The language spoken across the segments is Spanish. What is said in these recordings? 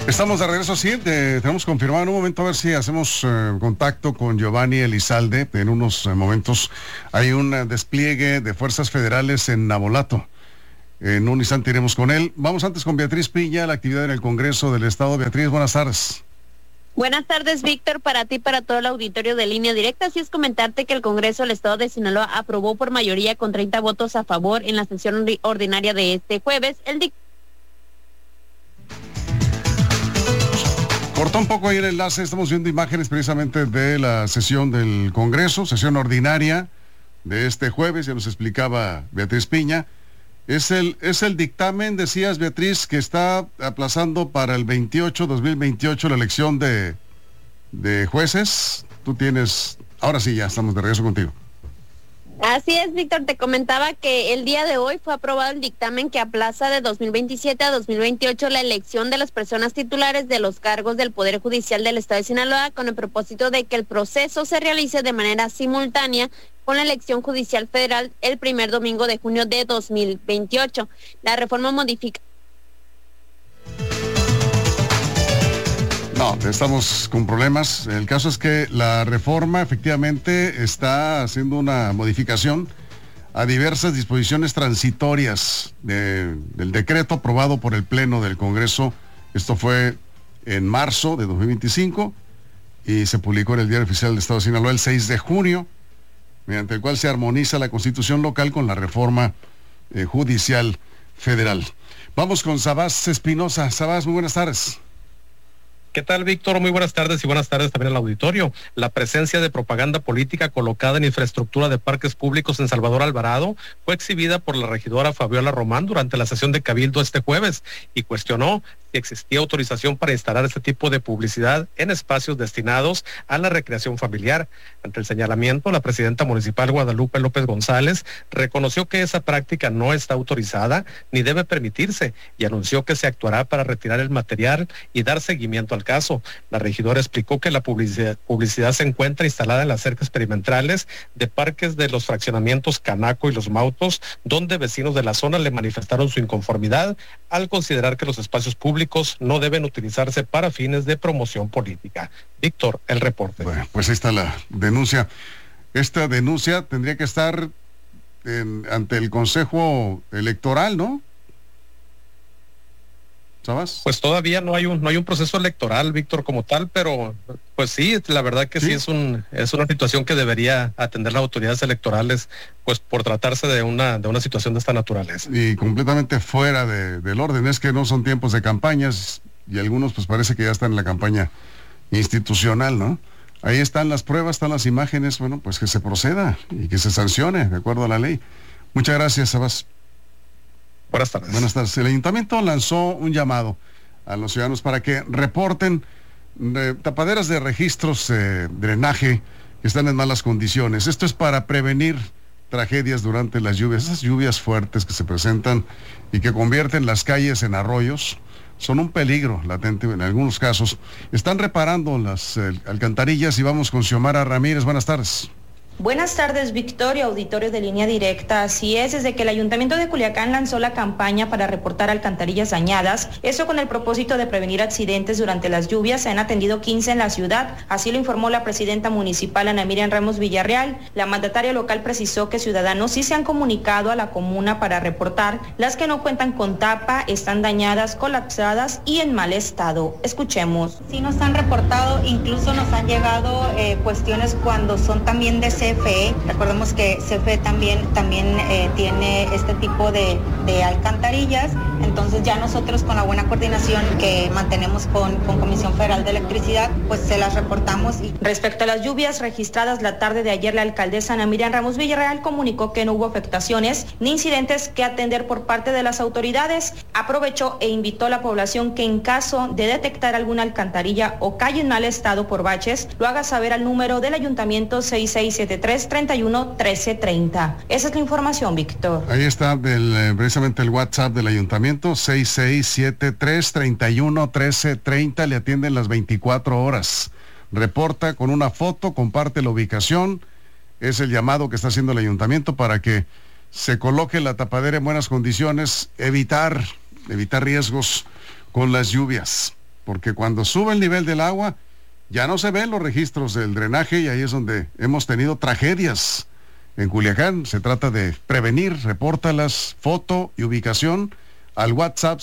Estamos de regreso, sí, tenemos confirmado en un momento a ver si hacemos contacto con Giovanni Elizalde. En unos momentos hay un despliegue de fuerzas federales en Navolato. En un instante iremos con él. Vamos antes con Beatriz Piña, la actividad en el Congreso del Estado. Beatriz, buenas tardes. Buenas tardes, Víctor, para ti y para todo el auditorio de Línea Directa. Así es comentarte que el Congreso del Estado de Sinaloa aprobó por mayoría con 30 votos a favor en la sesión ordinaria de este jueves el Cortó un poco ahí el enlace, estamos viendo imágenes precisamente de la sesión del Congreso, sesión ordinaria de este jueves, ya nos explicaba Beatriz Piña. Es el dictamen, decías, Beatriz, que está aplazando para el 2028 la elección de jueces. Tú tienes, ahora sí, ya estamos de regreso contigo. Así es, Víctor, te comentaba que el día de hoy fue aprobado el dictamen que aplaza de 2027 a 2028 la elección de las personas titulares de los cargos del Poder Judicial del Estado de Sinaloa, con el propósito de que el proceso se realice de manera simultánea con la elección judicial federal el primer domingo de junio de 2028. La reforma modifica... No, estamos con problemas. El caso es que la reforma efectivamente está haciendo una modificación a diversas disposiciones transitorias del decreto aprobado por el Pleno del Congreso. Esto fue en marzo de 2025 y se publicó en el Diario Oficial del Estado de Sinaloa el 6 de junio, mediante el cual se armoniza la Constitución local con la reforma judicial federal. Vamos con Sabás Espinosa. Sabás, muy buenas tardes. ¿Qué tal, Víctor? Muy buenas tardes y buenas tardes también al auditorio. La presencia de propaganda política colocada en infraestructura de parques públicos en Salvador Alvarado fue exhibida por la regidora Fabiola Román durante la sesión de Cabildo este jueves y cuestionó si existía autorización para instalar este tipo de publicidad en espacios destinados a la recreación familiar. Ante el señalamiento, la presidenta municipal Guadalupe López González reconoció que esa práctica no está autorizada ni debe permitirse y anunció que se actuará para retirar el material y dar seguimiento al caso. La regidora explicó que la publicidad se encuentra instalada en las cercas perimetrales de parques de los fraccionamientos Canaco y Los Mautos, donde vecinos de la zona le manifestaron su inconformidad al considerar que los espacios públicos no deben utilizarse para fines de promoción política. Víctor, el reporte. Bueno, pues ahí está la denuncia. Esta denuncia tendría que estar ante el Consejo Electoral, ¿no? ¿Sabes? Pues todavía no hay un proceso electoral, Víctor, como tal, pero pues sí, la verdad que sí es una situación que debería atender las autoridades electorales, pues por tratarse de una situación de esta naturaleza. Y completamente fuera del orden, es que no son tiempos de campañas y algunos pues parece que ya están en la campaña institucional, ¿no? Ahí están las pruebas, están las imágenes, bueno, pues que se proceda y que se sancione de acuerdo a la ley. Muchas gracias, Sabás. Buenas tardes. Buenas tardes. El ayuntamiento lanzó un llamado a los ciudadanos para que reporten tapaderas de registros de drenaje que están en malas condiciones. Esto es para prevenir tragedias durante las lluvias, esas lluvias fuertes que se presentan y que convierten las calles en arroyos. Son un peligro latente en algunos casos. Están reparando las alcantarillas y vamos con Xiomara Ramírez. Buenas tardes. Buenas tardes, Victoria, auditorio de Línea Directa. Así es, desde que el Ayuntamiento de Culiacán lanzó la campaña para reportar alcantarillas dañadas, eso con el propósito de prevenir accidentes durante las lluvias, se han atendido 15 en la ciudad. Así lo informó la presidenta municipal Ana Miriam Ramos Villarreal. La mandataria local precisó que ciudadanos sí se han comunicado a la comuna para reportar las que no cuentan con tapa, están dañadas, colapsadas y en mal estado. Escuchemos. Sí nos han reportado, incluso nos han llegado cuestiones cuando son también de CFE. Recordemos que CFE también tiene este tipo de alcantarillas, entonces ya nosotros con la buena coordinación que mantenemos con Comisión Federal de Electricidad, pues se las reportamos. Respecto a las lluvias registradas la tarde de ayer, la alcaldesa Ana Miriam Ramos Villarreal comunicó que no hubo afectaciones ni incidentes que atender por parte de las autoridades. Aprovechó e invitó a la población que en caso de detectar alguna alcantarilla o calle en mal estado por baches, lo haga saber al número del ayuntamiento 6673-31-1330. Esa es la información, Víctor. Ahí está precisamente el WhatsApp del ayuntamiento, 6673-31-1330. Le atienden las 24 horas. Reporta con una foto, comparte la ubicación. Es el llamado que está haciendo el ayuntamiento para que se coloque la tapadera en buenas condiciones, evitar riesgos con las lluvias. porque cuando sube el nivel del agua, ya no se ven los registros del drenaje y ahí es donde hemos tenido tragedias. En Culiacán se trata de prevenir, repórtalas, foto y ubicación al WhatsApp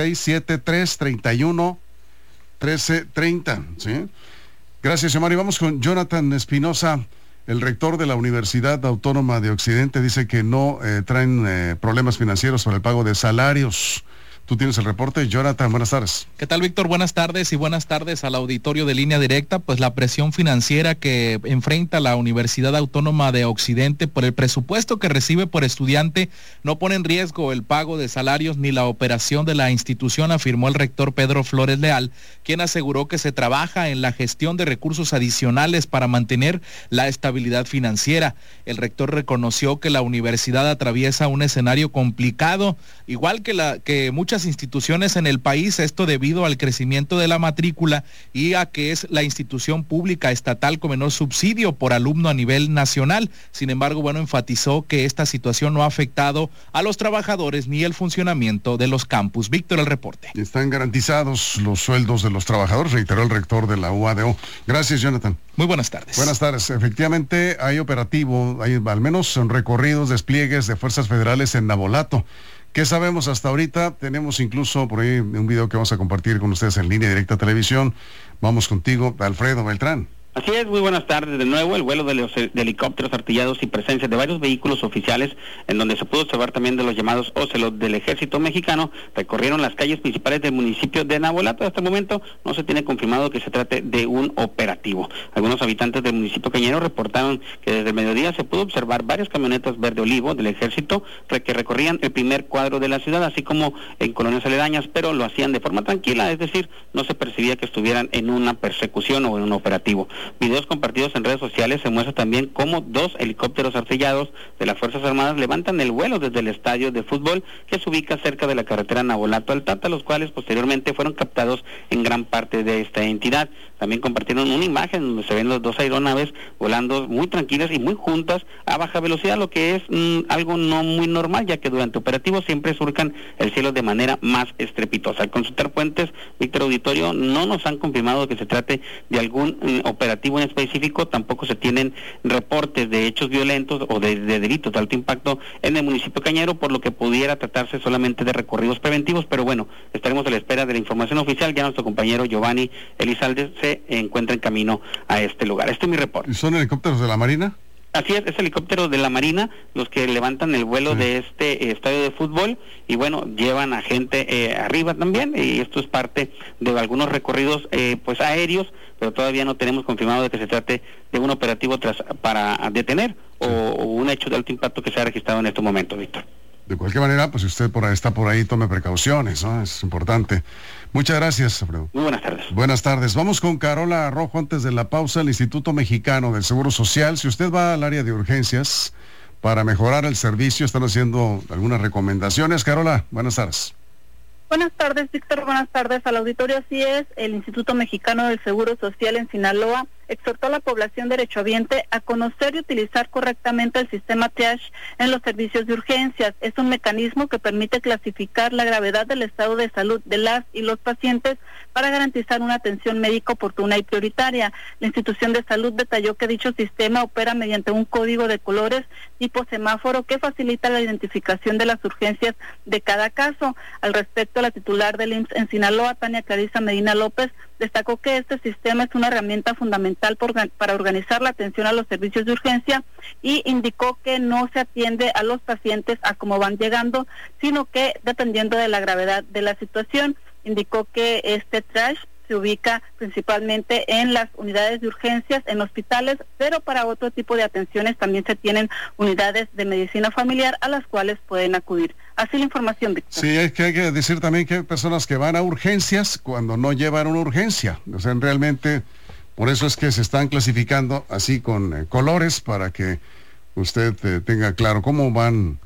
6673311330, ¿sí? Gracias, Xiomara. Y vamos con Jonathan Espinosa, el rector de la Universidad Autónoma de Occidente. Dice que no traen problemas financieros para el pago de salarios. Tú tienes el reporte, Jonathan, buenas tardes. ¿Qué tal, Víctor? Buenas tardes y buenas tardes al auditorio de Línea Directa. Pues la presión financiera que enfrenta la Universidad Autónoma de Occidente por el presupuesto que recibe por estudiante no pone en riesgo el pago de salarios ni la operación de la institución, afirmó el rector Pedro Flores Leal, quien aseguró que se trabaja en la gestión de recursos adicionales para mantener la estabilidad financiera. El rector reconoció que la universidad atraviesa un escenario complicado, igual que muchas instituciones en el país, esto debido al crecimiento de la matrícula y a que es la institución pública estatal con menor subsidio por alumno a nivel nacional. Sin embargo, enfatizó que esta situación no ha afectado a los trabajadores ni el funcionamiento de los campus. Víctor, el reporte. Están garantizados los sueldos de los trabajadores, reiteró el rector de la UADO. Gracias, Jonathan. Muy buenas tardes. Buenas tardes. Efectivamente, hay operativo, hay al menos recorridos, despliegues de fuerzas federales en Navolato. ¿Qué sabemos hasta ahorita? Tenemos incluso por ahí un video que vamos a compartir con ustedes en Línea Directa Televisión. Vamos contigo, Alfredo Beltrán. Así es, muy buenas tardes de nuevo. El vuelo de los helicópteros artillados y presencia de varios vehículos oficiales, en donde se pudo observar también de los llamados Ocelot del Ejército Mexicano, recorrieron las calles principales del municipio de Navolato. Hasta el momento no se tiene confirmado que se trate de un operativo. Algunos habitantes del municipio cañero reportaron que desde el mediodía se pudo observar varias camionetas verde olivo del Ejército que recorrían el primer cuadro de la ciudad, así como en colonias aledañas, pero lo hacían de forma tranquila, es decir, no se percibía que estuvieran en una persecución o en un operativo. Videos compartidos en redes sociales se muestra también cómo 2 helicópteros artillados de las Fuerzas Armadas levantan el vuelo desde el estadio de fútbol que se ubica cerca de la carretera Navolato-Altata, los cuales posteriormente fueron captados en gran parte de esta entidad. También compartieron una imagen donde se ven las 2 aeronaves volando muy tranquilas y muy juntas a baja velocidad, lo que es algo no muy normal, ya que durante operativos siempre surcan el cielo de manera más estrepitosa. Al consultar fuentes, Víctor Auditorio, no nos han confirmado que se trate de algún operativo en específico, tampoco se tienen reportes de hechos violentos o de delitos de alto impacto en el municipio cañero, por lo que pudiera tratarse solamente de recorridos preventivos, pero bueno, estaremos a la espera de la información oficial. Ya nuestro compañero Giovanni Elizalde se encuentra en camino a este lugar. Este es mi reporte. ¿Son helicópteros de la Marina? Así es helicópteros de la Marina los que levantan el vuelo de este estadio de fútbol y llevan a gente arriba también, y esto es parte de algunos recorridos aéreos, pero todavía no tenemos confirmado de que se trate de un operativo para detener o un hecho de alto impacto que se ha registrado en estos momentos, Víctor. De cualquier manera, pues si usted está por ahí, tome precauciones, ¿no? Es importante. Muchas gracias, Alfredo. Muy buenas tardes. Buenas tardes. Vamos con Carola Rojo antes de la pausa. El Instituto Mexicano del Seguro Social. Si usted va al área de urgencias para mejorar el servicio, están haciendo algunas recomendaciones. Carola, buenas tardes. Buenas tardes, Víctor. Buenas tardes al auditorio. Así es, el Instituto Mexicano del Seguro Social en Sinaloa exhortó a la población derechohabiente a conocer y utilizar correctamente el sistema triage en los servicios de urgencias. Es un mecanismo que permite clasificar la gravedad del estado de salud de las y los pacientes para garantizar una atención médica oportuna y prioritaria. La institución de salud detalló que dicho sistema opera mediante un código de colores tipo semáforo que facilita la identificación de las urgencias de cada caso. Al respecto, la titular del IMSS en Sinaloa, Tania Clarisa Medina López, destacó que este sistema es una herramienta fundamental para organizar la atención a los servicios de urgencia y indicó que no se atiende a los pacientes a cómo van llegando, sino que dependiendo de la gravedad de la situación. Indicó que este triage se ubica principalmente en las unidades de urgencias, en hospitales, pero para otro tipo de atenciones también se tienen unidades de medicina familiar a las cuales pueden acudir. Así la información, Víctor. Sí, hay que decir también que hay personas que van a urgencias cuando no llevan una urgencia. O sea, realmente, por eso es que se están clasificando así con colores para que usted tenga claro cómo van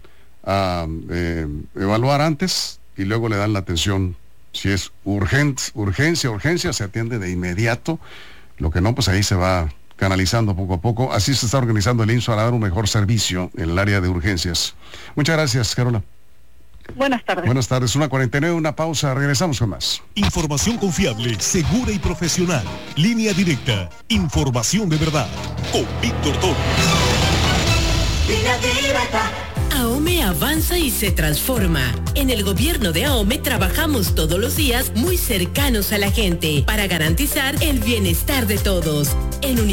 a evaluar antes y luego le dan la atención. Si es urgencia, se atiende de inmediato. Lo que no, pues ahí se va canalizando poco a poco. Así se está organizando el IMSS para dar un mejor servicio en el área de urgencias. Muchas gracias, Carola. Buenas tardes. Buenas tardes, 1:49, una pausa, regresamos con más. Información confiable, segura y profesional. Línea Directa, información de verdad. Con Víctor Torres. Línea Directa. AOME avanza y se transforma. En el gobierno de AOME trabajamos todos los días muy cercanos a la gente para garantizar el bienestar de todos. En